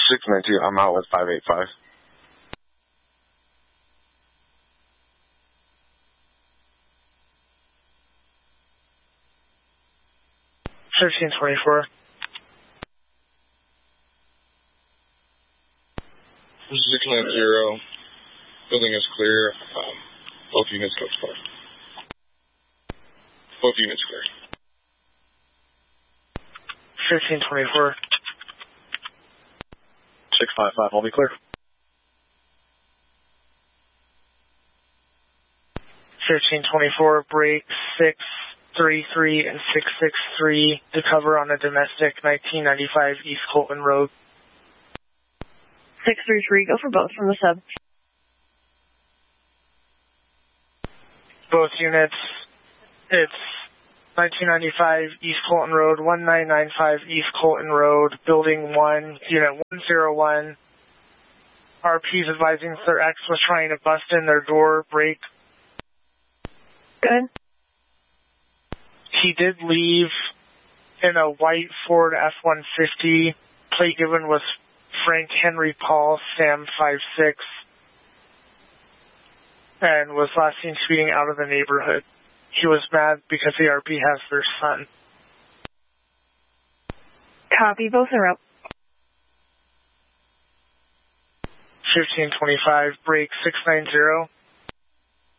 692, I'm out with 585. Fifteen 24. This is 690. Building is clear. Both units go clear. Both units clear. 1524. 655, I'll be clear. 1524, break 633 and 663 to cover on a domestic 1995 East Colton Road. 633, go for both from the sub. Both units, it's 1995 East Colton Road, 1995 East Colton Road, Building 1, Unit 101. RP's advising their ex was trying to bust in their door, break. Good. He did leave in a white Ford F-150. Plate given was Frank Henry Paul, Sam 56, and was last seen speeding out of the neighborhood. He was mad because the RP has their son. Copy, both are up. 1525, break 690.